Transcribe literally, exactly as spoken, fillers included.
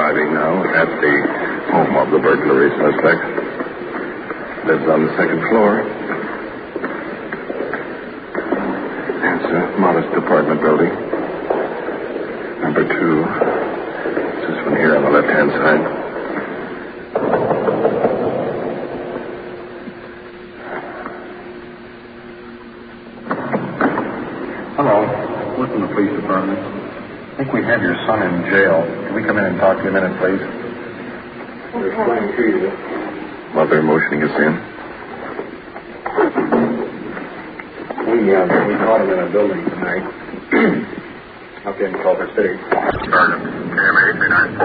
arriving now at the home of the burglary suspect. Lives on the second floor. It's a modest apartment building. Number two. This one here on the left-hand side. Hello. We're from the police department. I think we have your son in jail. Can we come in and talk to you a minute, please? We're explaining to you. Mother motioning us in. We, uh, we caught him in a building tonight. Up in Culver City. Sergeant, K M A three nine four.